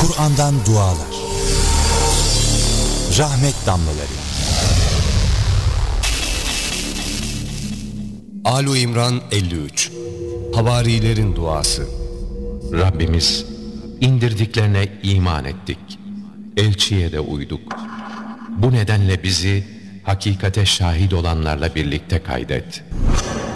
Kur'an'dan dualar, rahmet damlaları. Âl-i İmran 53. Havarilerin duası. Rabbimiz, indirdiklerine iman ettik, elçiye de uyduk. Bu nedenle bizi hakikate şahit olanlarla birlikte kaydet.